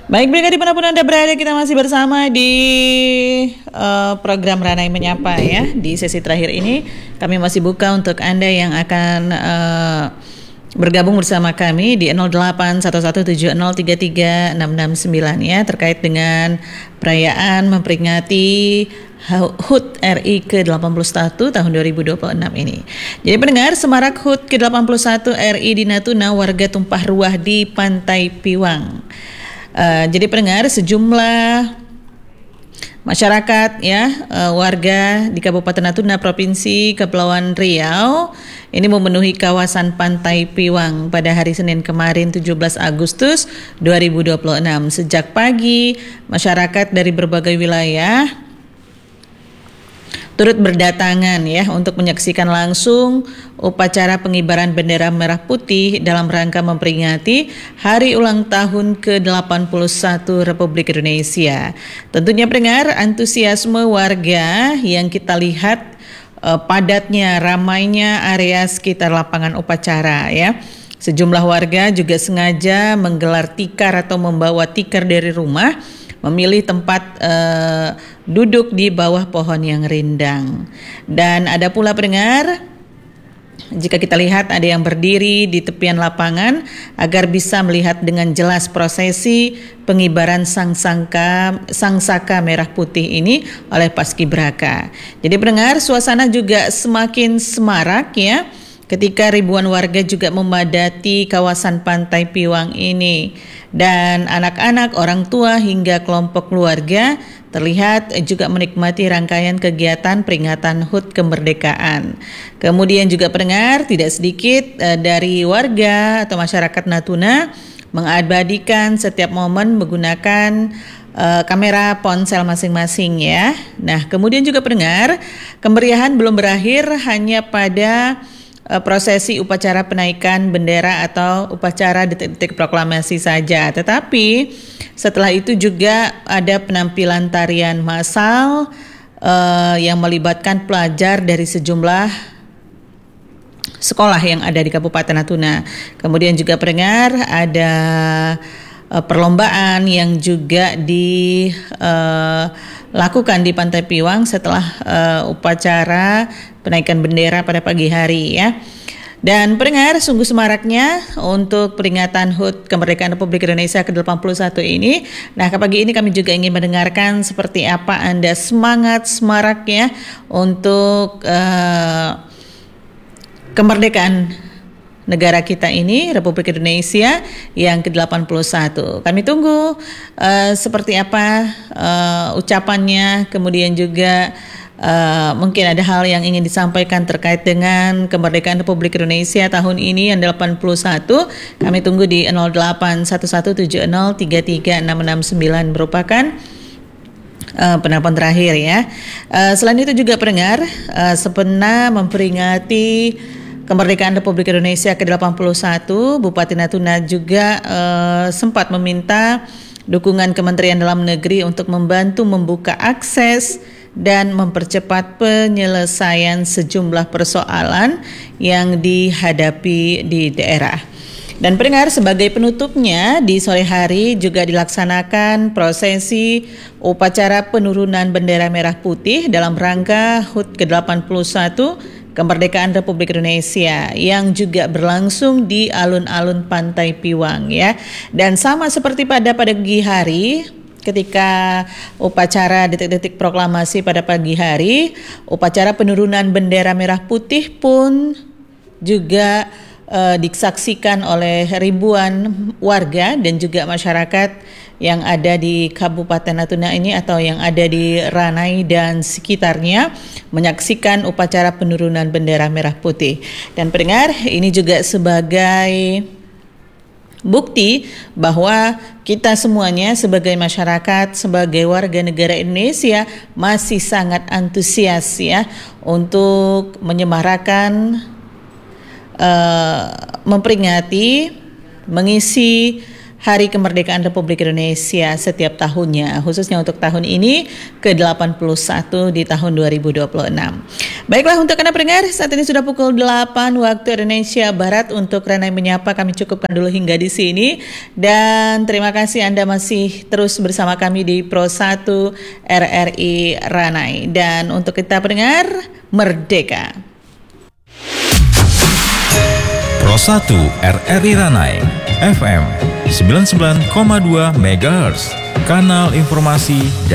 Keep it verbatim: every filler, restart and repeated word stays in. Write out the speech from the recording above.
Baik, berikut dimanapun Anda berada, kita masih bersama di uh, program Ranai Menyapa ya. Di sesi terakhir ini kami masih buka untuk Anda yang akan uh, bergabung bersama kami di nol delapan satu satu tujuh nol tiga tiga enam enam sembilan ya, terkait dengan perayaan memperingati H U T R I ke delapan puluh satu tahun dua ribu dua puluh enam ini. Jadi pendengar, semarak H U T ke delapan puluh satu R I di Natuna, warga tumpah ruah di Pantai Piwang. Uh, jadi pendengar, sejumlah masyarakat ya, uh, warga di Kabupaten Natuna, Provinsi Kepulauan Riau ini memenuhi kawasan Pantai Piwang pada hari Senin kemarin tujuh belas Agustus dua ribu dua puluh enam. Sejak pagi, masyarakat dari berbagai wilayah turut berdatangan ya untuk menyaksikan langsung upacara pengibaran bendera merah putih dalam rangka memperingati hari ulang tahun ke delapan puluh satu Republik Indonesia. Tentunya pendengar, antusiasme warga yang kita lihat eh, padatnya, ramainya area sekitar lapangan upacara ya. Sejumlah warga juga sengaja menggelar tikar atau membawa tikar dari rumah, memilih tempat uh, duduk di bawah pohon yang rindang. Dan ada pula pendengar, jika kita lihat ada yang berdiri di tepian lapangan agar bisa melihat dengan jelas prosesi pengibaran sang sangka sang saka merah putih ini oleh paskibraka. Jadi pendengar, suasana juga semakin semarak ya, ketika ribuan warga juga memadati kawasan Pantai Piwang ini. Dan anak-anak, orang tua hingga kelompok keluarga terlihat juga menikmati rangkaian kegiatan peringatan H U T kemerdekaan. Kemudian juga pendengar, tidak sedikit uh, dari warga atau masyarakat Natuna mengabadikan setiap momen menggunakan uh, kamera ponsel masing-masing ya. Nah, kemudian juga pendengar, kemeriahan belum berakhir hanya pada prosesi upacara penaikan bendera atau upacara detik-detik proklamasi saja, tetapi setelah itu juga ada penampilan tarian massal uh, yang melibatkan pelajar dari sejumlah sekolah yang ada di Kabupaten Natuna. Kemudian juga pendengar, ada uh, perlombaan yang juga dilakukan uh, di Pantai Piwang setelah uh, upacara penaikan bendera pada pagi hari ya. Dan pendengar, sungguh semaraknya untuk peringatan H U T kemerdekaan Republik Indonesia ke delapan puluh satu ini. Nah, pagi ini kami juga ingin mendengarkan seperti apa Anda semangat semaraknya untuk uh, kemerdekaan negara kita ini, Republik Indonesia yang ke delapan puluh satu. Kami tunggu uh, seperti apa uh, ucapannya, kemudian juga Uh, mungkin ada hal yang ingin disampaikan terkait dengan kemerdekaan Republik Indonesia tahun ini yang delapan puluh satu. Kami tunggu di nol delapan satu satu tujuh nol tiga tiga enam enam sembilan merupakan uh, penelpon terakhir ya. Uh, selain itu juga pendengar, uh, sepena memperingati kemerdekaan Republik Indonesia ke delapan puluh satu, Bupati Natuna juga uh, sempat meminta dukungan Kementerian Dalam Negeri untuk membantu membuka akses dan mempercepat penyelesaian sejumlah persoalan yang dihadapi di daerah. Dan pendengar, sebagai penutupnya di sore hari juga dilaksanakan prosesi upacara penurunan bendera merah putih dalam rangka H U T ke delapan puluh satu kemerdekaan Republik Indonesia yang juga berlangsung di alun-alun Pantai Piwang ya. Dan sama seperti pada pagi hari, ketika upacara detik-detik proklamasi pada pagi hari, upacara penurunan bendera merah putih pun juga uh, disaksikan oleh ribuan warga dan juga masyarakat yang ada di Kabupaten Natuna ini atau yang ada di Ranai dan sekitarnya menyaksikan upacara penurunan bendera merah putih. Dan pendengar, ini juga sebagai bukti bahwa kita semuanya sebagai masyarakat, sebagai warga negara Indonesia masih sangat antusias ya untuk menyemarakan, uh, memperingati, mengisi Hari Kemerdekaan Republik Indonesia setiap tahunnya, khususnya untuk tahun ini ke delapan puluh satu di tahun dua ribu dua puluh enam. Baiklah, untuk Anda pendengar, saat ini sudah pukul delapan waktu Indonesia Barat. Untuk Renai Menyapa kami cukupkan dulu hingga di sini, dan terima kasih Anda masih terus bersama kami di Pro satu R R I Ranai. Dan untuk kita pendengar, merdeka. Pro satu R R I Ranai F M sembilan puluh sembilan koma dua megahertz, kanal informasi dan